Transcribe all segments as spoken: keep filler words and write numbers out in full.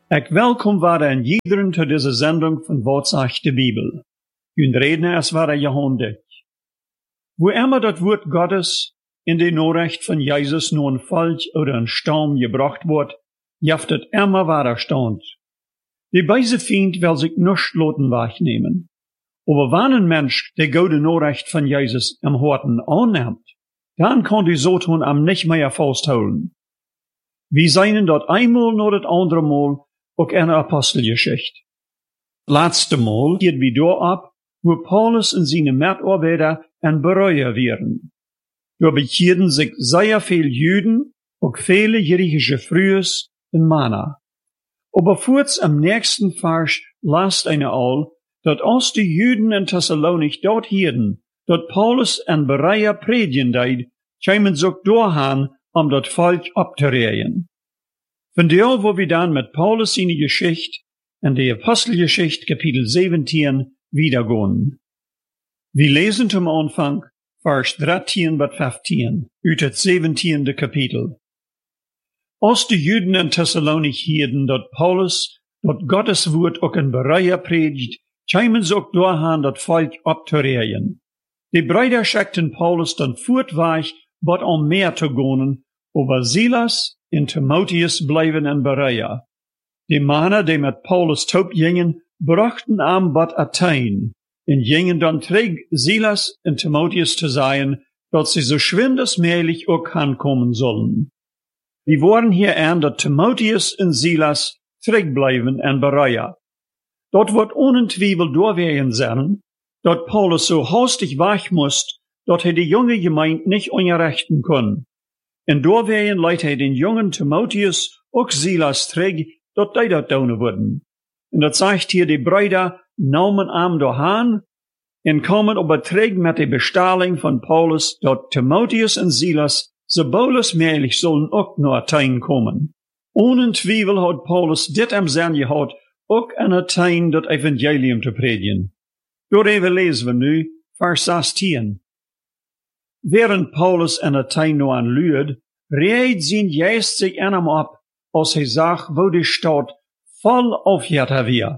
Ik welkom waren en iedereen tot deze zending van Wat sagt de Bibel. Hun redner is waren Johan Dick. Wo immer dat Woord Gottes in de Nachricht van Jezus nur een Falsch oder een Sturm gebracht wordt, jaft het immer Widerstand. Die beise Feind will sich nicht lassen wegnehmen. Aber wenn ein Mensch die gute Nachricht von Jesus im Horten annimmt, dann kann die Satan am nicht mehr festhalten. Wir seien dort einmal noch das andere Mal auch eine Apostelgeschichte. Letzte Mal geht wir da ab, wo Paulus und seine Mitarbeiter ein Bereue wären. Da bekehrten sich sehr viel Juden, auch viele griechische Frühes und Männer. Aber kurz am nächsten Vers lasst eine all, dat als die Juden in Thessalonik dort hielten, dat Paulus ein Bereue predigen deed, kämen sich dahin, um dat Volk abzureihen. Von der, wo wir dann mit Paulus seine Geschichte in der Apostelgeschichte Kapitel siebzehn wiedergehen. Wir lesen zum Anfang Vers dreizehn bis fünfzehn, uit het zeventiende Kapitel. Als die Juden in Thessalonik hielten, dat Paulus, dat Gottes Wort auch in Bereue predigt, kämen sie auch dahin, dat Volk abzureihen. Die Brüder schickten Paulus dann fortweg, wat om meer te gehen, aber Silas en Timotheus blijven in Bereia. Die Männer, die mit Paulus taub gingen, brachten am Bad Athen, en gingen dann träg Silas en Timotheus zu sein, dass sie so schwind als möglich auch ankommen sollen. Die waren hier an, dass Timotheus en Silas träg bleiben in Bereia. Dort wird ohne Zweifel durchwehen sein, dass Paulus so hastig weg musste, dass er die junge Gemeinde nicht unterrichten kann. En doorwegen leidt hij den jungen Timotheus ook Silas terug, dat die dat doen worden. En dat zegt hier, die Brüder namen am doorheen en komen op het terug met de bestelling van Paulus, dat Timotheus en Silas so bald als möglich sollen ook naar Athen komen. Ohne Zweifel hat Paulus dit am Sinn gehad, ook in Athen dat Evangelium te predigen. Door even lezen we nu, vers zestien. Während Paulus in Athen noch an Lüd, reed zijn Geist sich in hem ab, als hij zag, wo die Stadt voll aufgehettert wir.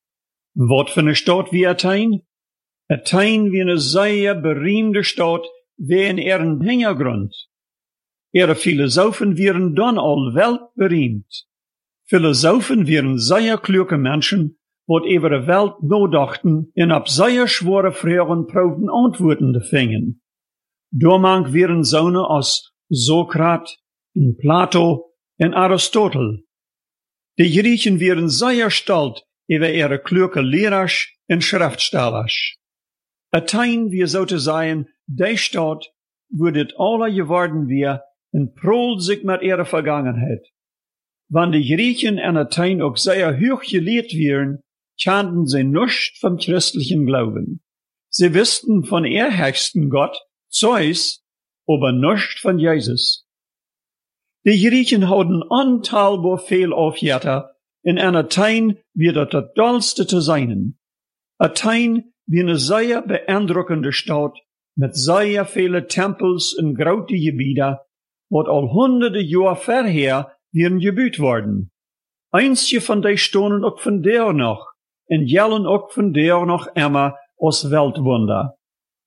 Wat für eine Stadt wie Athen? Athen wie eine sehr berühmte Stadt, wie in ihren Hintergrund. Ihre Philosophen wären dann all weltberühmt. Philosophen wären sehr kluge Menschen, wat über die Welt nachdachten und ab sehr schwere Fragen proben Antworten zu finden. Doormank wären Söhne als Sokrat, en Plato en Aristotel. Die Griechen wären sehr stolz über ihre kluge Lehrer en Schriftsteller. Athen wie so zu sein, die Stadt, wo dit alle geworden wir, en prollt sich mit ihrer Vergangenheit. Wenn die Griechen in Athen auch sehr hoch gelehrt wären, kannten sie nichts vom christlichen Glauben. Sie wussten von ihr höchsten Gott, Zeus, aber nicht von Jesus. Die Griechen hatten unteilbar viel aufgehettert, in Athen wird das das dollste zu sein. Athen wie eine sehr beeindruckende Stadt, mit sehr vielen Tempels und großen Gebieten, wat al hunderte Jahre vorher wären gebaut worden. Einige von den stonden auch von der noch, und jellen auch von der noch immer als Weltwunder.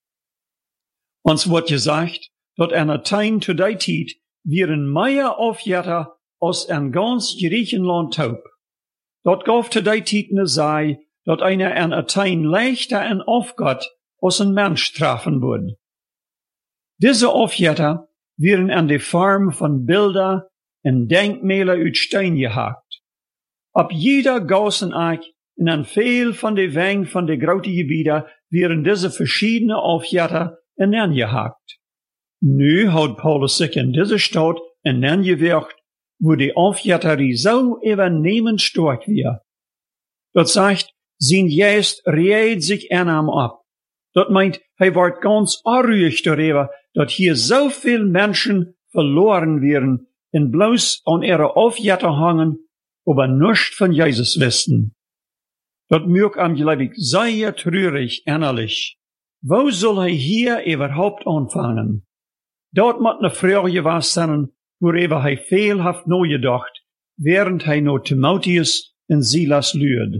Uns wird gesagt, dass in Athen zu der Zeit wären mehr Aufjäger als in ganz Griechenland taub. Dort gab zu der Zeit ne sei, dass einer in Athen leichter en Aufgott als ein Mensch treffen würde. Diese Aufjäger wären in die Form von Bilder und Denkmäler uit Stein gehakt. Ab jeder Gauseneck und an viel von den Wängen von den großen Gebieten wären diese verschiedene Aufjäger en gehakt. Nu hat Paulus sich in diese Stadt en gewirkt, wo die Aufjäterie so übernehmend stark wird. Dat sagt, sein Geist reed sich in ihm ab. Dat meint, hij wordt ganz unruhig darüber, dat hier so viel Menschen verloren werden und bloß an ihre Aufjäter hangen, aber nicht von Jesus wissen. Dat mögt am gläubig sehr traurig innerlich. Wo soll hij hier überhaupt anfangen? Dort moet ne Frage was sein, worüber hij viel haft nachgedacht, während hij no Timotheus en Silas luurt.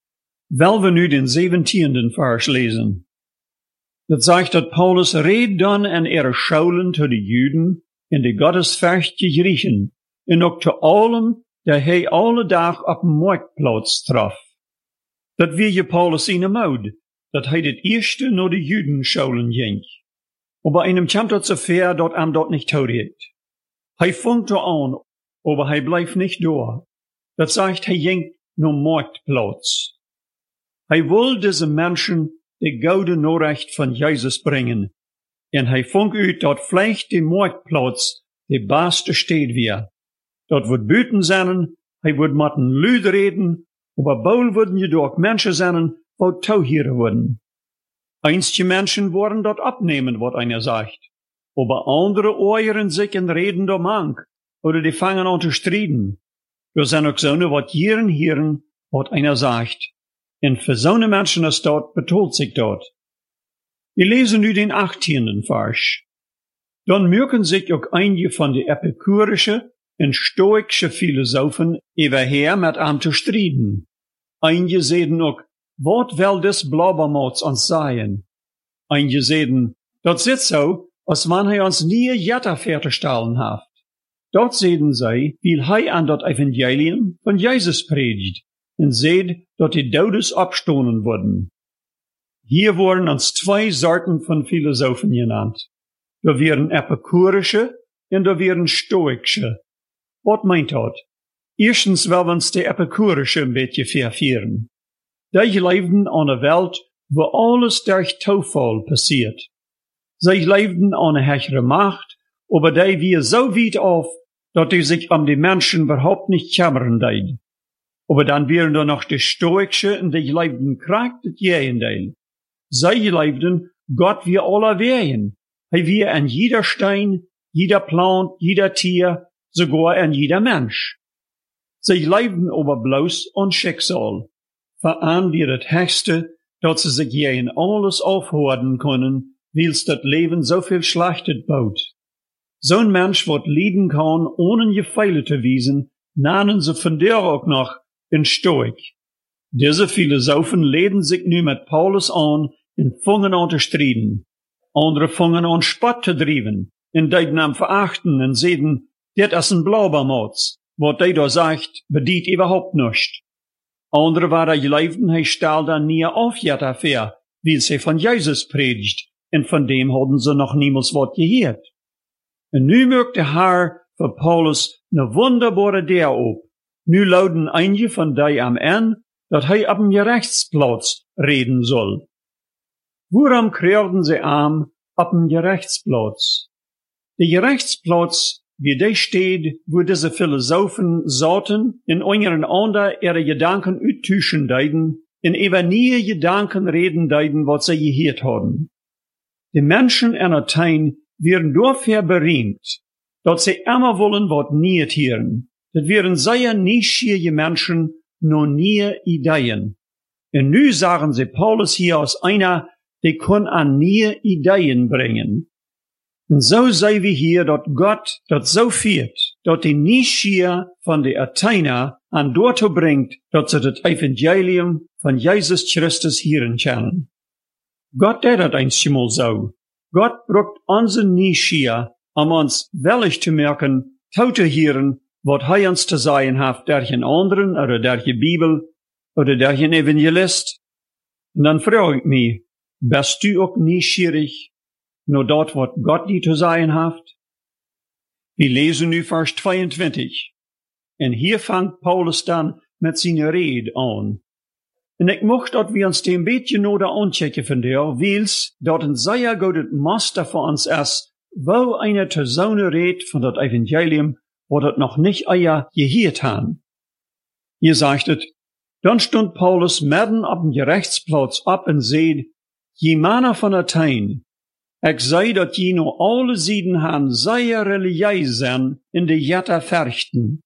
Wel we nu den zeventienden vers lezen. Dat zegt dat Paulus reed dan en er schoulen te de Juden en de goddesfechtje Griechen, en ook te allen, dat hij alle dag op een marktplaats traf. Dat wie je Paulus in de moed, dat hij het eerste naar de Juden schoulen ging. Aber einem komt dat zo ver dat hem dat niet toereed. Hij funkt er aan, aber hij blijft niet door. Dat zegt hij ging naar marktplaats. Hij wil deze mensen de gouden Nachricht van Jezus brengen. En hij funkt uit dat vielleicht de marktplaats de beste stad weer. Dat wordt buiten zijn, hij wordt met een luid reden, aber bouw worden je door mensen zijn, wat touwheren worden. Einstje mensen worden dat opnemen, wat einer sagt. Aber andere oeieren zich en reden door mank, oder die fangen an te strijden. Er zijn ook zo'n wat jeren hieren, wat einer sagt. En voor zo'n mensen is dat, betoelt zich dat. Wir lesen nu den achttienden vers. Dan merken zich ook einige van de epikurische en stoische Philosophen überher met hem te strijden. Einige zeiden ook, wat wil des Blabbermauts ons sagen? Einige zeiden, dat zit zo, als wann hij ons nie jetta fertigstellen heeft. Dat zeiden zij, wil hij aan dat evangelium van Jezus predigt, en zeid dat die Dodes opstonen worden. Hier worden ons twee soorten van Philosophen genannt. Da wären epikurische en da wären stoische. Wat meint dat? Eerstens wil ons de epikurische een beetje vervieren. Die leefden aan een Welt, wo alles durch Toeval passiert. Sie leefden aan een hechere Macht, aber die wir so weit auf, dat die sich um die Menschen überhaupt nicht kümmern deed. Aber dann wären da noch die Stoische und die leefden kracht het Gegenteil. Sie leefden, Gott wir alle wehen. Hij wir an jeder Stein, jeder Plant, jeder Tier, sogar an jeder Mensch. Sie leefden aber bloß an Schicksal. Veraan wir het Höchste, dat sie sich gegen alles aufhouden können, wils dat Leben so viel Schlechtes baut. Zo'n Mensch wat lieden kann, ohne Gefeile zu wiesen, nannen sie von der auch noch in Stoik. Diese Philosophen leden sich nu mit Paulus an und fangen an zu strijden. Andere fangen an Spott zu driven, en deiden am verachten en zeiden, dit is een Blaubermauts, wat die da sagt, bedient überhaupt nicht. Andere waren geleefden, hij stel dan nie auf jetta ver, wie sie von Jesus predigt, en von dem hadden ze noch niemals wat geheerd. En nu merkt de Herr voor Paulus ne wunderbare Deur op. Nu lauden einige van die am en, dat hij op een gerechtsplaats reden soll. Waarom kreerden sie am op een gerechtsplaats? De gerechtsplaats, wie die steht, wo diese Philosophen zaten, in euren ander ihre Gedanken uittuschen deiden, in ever nie Gedanken reden deiden, wat sie geheerd hadden. Die Menschen einer Tein werden dafür berühmt, dat sie immer wollen wat niet hören. Dat wären sehr nischige Menschen, nur nie Ideen. Und nu sagen sie Paulus hier als einer, die kann an nie Ideen bringen. Und so sei wir hier, dat Gott dat so führt, dat die Nischia von der Athener an dorto bringt, dat sie das Evangelium von Jesus Christus hören können. Gott der dat einmal so. Gott brucht unsere Nischia, um uns wellig zu merken, tau zu hören, wat hij ons te zeggen heeft durch een anderen, oder durch die Bibel, oder durch een Evangelist. En dan vraag ik me, bist du ook nieuwsgierig naar dat wat Gott die te zeggen heeft? Wir lesen nu vers tweeëntwintig. En hier vangt Paulus dan met zijn rede aan. En ik mocht dat we ons een beetje nodig aanchecken van der, wils dat een zeer goed master voor ons is, wo eine te zo'n reed van dat evangelium, wat het nog niet eier geheerd han. Hier sagt het, dan stond Paulus midden op een gerechtsplaats op en zeid, je mannen van Athen, ik zei dat je no alle zieden han zeer religieus zijn in de jetta verchten.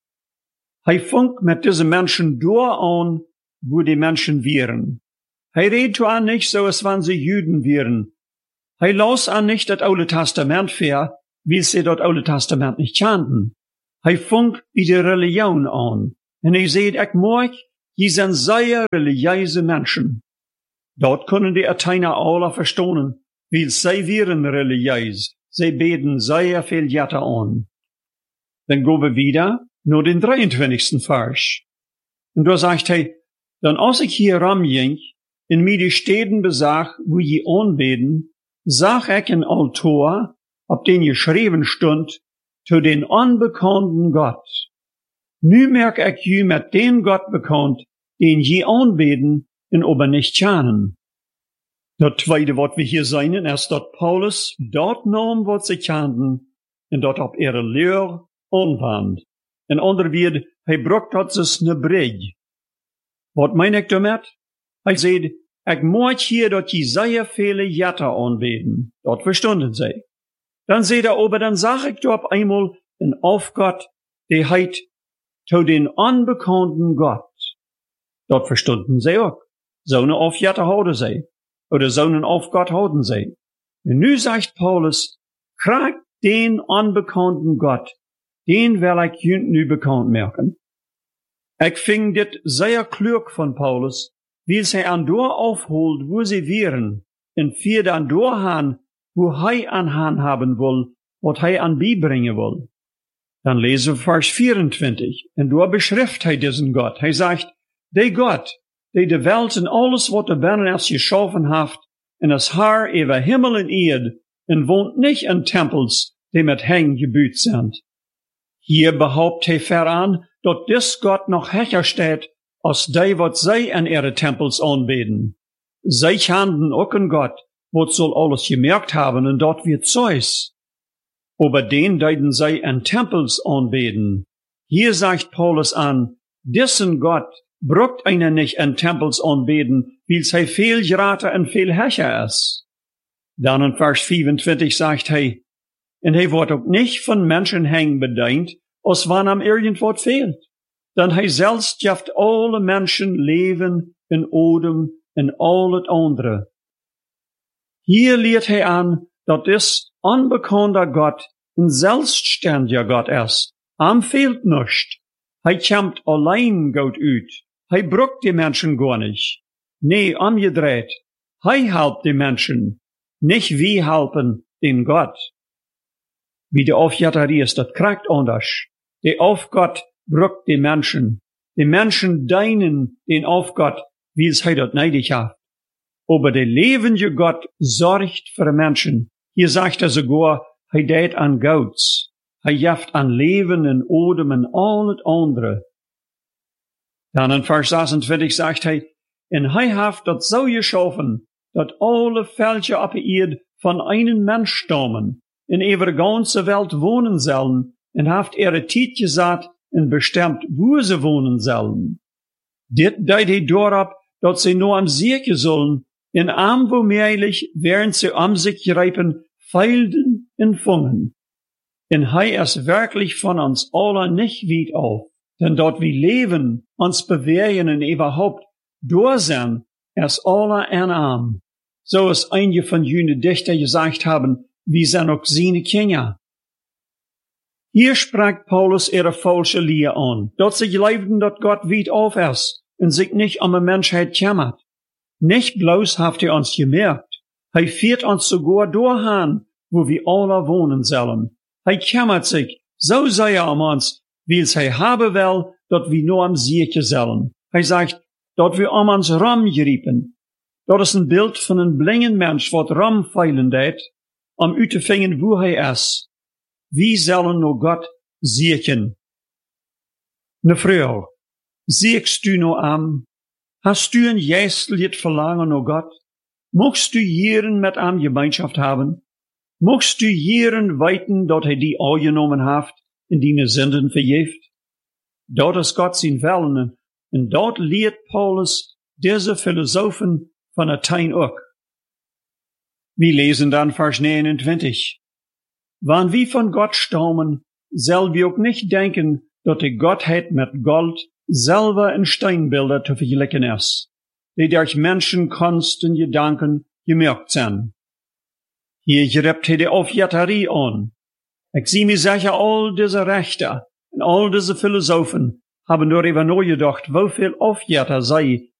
Hij funkt met deze mensen door aan, wo die Menschen wären. Hij redt an nicht so, als wenn sie Juden wären. Hij las an nicht das Alte Testament ver, wie sie das Alte Testament nicht kannten. Hij funkt bij de religion aan. En hij zei, ik mag, je zijn zeer religieuze mensen. Dat kunnen die Athener alle verstaan, weil zij wären religieus. Zij beten zeer veel Jahre an. Dann gaan we wieder naar den drieëntwintigsten Vers. Und da sagt hij, dan als ik hier ramging, in mij die steden bezag, wo je aanbeden, zag ik een altaar, op den geschreven stond, zu den unbekannten Gott. Nu merk ik je met den Gott bekannt, den je aanbeden en aber nicht kennen. Dat tweede wat we hier zijn, is dat Paulus dat nam wat ze kenden, en dat op ihre leer aanwand. In ander woord, hij bracht dat ze ne brig. Wat meen ik damit? Hij zei, ik mag hier dat je zeer viele Jahre aanbeden. Dat verstonden zij. Dan zei hij, aber dan zag ik op einmal een Aufgott, die heit zu den unbekannten Gott. Dat verstonden zij ook. Zo'n Aufjahre houden zij. Oder zo'n Aufgott houden zij. En nu zegt Paulus, krijg den unbekannten Gott, den wil ik junt nu bekend merken. Ik vind dit zeer klug van Paulus, weil hij aan door aufholt, wo sie wären, en vier dan doorgaan, wo hij aan han haben wil, wat hij aan bijbrengen wil. Dan lezen we vers vierentwintig, en door beschrift hij diesen Gott. Hij zegt, de Gott, die de Welt en alles wat er binnen is geschaffen heeft, en is haar over Himmel en Erd, en woont niet in tempels, die met Hängen gebuut zijn. Hier behaupt hij veran, dat dis Gott noch hecher steht, als die wat zij in ihre tempels aanbeden. Zij kenden ook een Gott, wat soll alles gemerkt haben, en dat wird Zeus. Aber den deiden zij in tempels aanbeden. Hier sagt Paulus an, diesen Gott brucht einer nicht in tempels aanbeden, weil hij veel grater en veel hecher is. Dan in vers vierentwintig sagt hij, en hij wordt ook nicht von Menschenhängen bedient, als wann am irgendwas fehlt. Denn hij selbst geeft alle Menschen Leben en Odem en al het andere. Hier leert hij aan, dat is unbekannter Gott een selbstständiger Gott is. Am fehlt nichts. Hij kämpft allein Gott uit. Hij brucht die Menschen gar nicht. Nee, umgedreht. Hij helpt die Menschen. Nicht wir helpen den Gott. Wie de Aufjatterie ist, dat krijgt anders. De Aufgott brucht die Menschen. Die Menschen deinen den Aufgott, wie es hij dat neidig hat. Aber der levende Gott sorgt für Menschen. Hier sagt er sogar, hij deed an Gouds. Hij jeft an Leben en Odem en al het andere. Dan in vers zesentwintig sagt hij, en hij heeft dat zo geschaffen, dat alle Völker op de Erde von einem Mensch stammen, in over de ganze Welt wohnen sollen, en heeft ihre Tijd gezet en bestemmt, wo sie wohnen sollen. Dit deed hij doorop, dat sie nur am Siege sollen, in arm wo mehrlich, während sie am sich greifen, feilden en vungen. En hij is wirklich von uns alle nicht weit auf. Denn dort wie Leben, uns bewegen und überhaupt durchsehen, ist alle ein arm. So ist einige von jenen Dichter gesagt haben, wie sind auch seine Kinder. Hier spricht Paulus ihre falsche Lehre an, dort sie glaubten, dass Gott weit auf ist und sich nicht um die Menschheit kümmert. Nicht bloß habt er uns gemerkt, er führt uns sogar dorthin, wo wir alle wohnen sollen. Er kümmert sich so sehr um uns, weil er haben will, dass wir nur am Siege sollen. Er sagt, dass wir um uns rumgeriepen. Dat is een beeld van een blinde mens wat rumfeilen deed, om u te vinden wo hij is. Wie zullen nou God zieken? Ne vrouw, ziekst du nou am? Hast du een geistliches Verlangen naar God? Mochtst du jeren met am Gemeinschaft haben? Mochtst du jeren weten dat hij die aangenommen heeft en die Sünden vergeeft? Dat is God zijn Willen, en dat leert Paulus deze Philosophen von Athen ook. Wir lesen dann Vers neunundzwanzig. Wann wir von Gott stammen, soll wir auch nicht denken, dass die Gottheit mit Gold selber in Steinbilder zu vergleichen ist, die durch Menschenkunst und Gedanken gemerkt sind. Hier greift er die Aufjatterie an. Ich sehe mir sicher all diese Rechte Und all diese Philosophen haben darüber nachgedacht, wie viel Aufwärter sei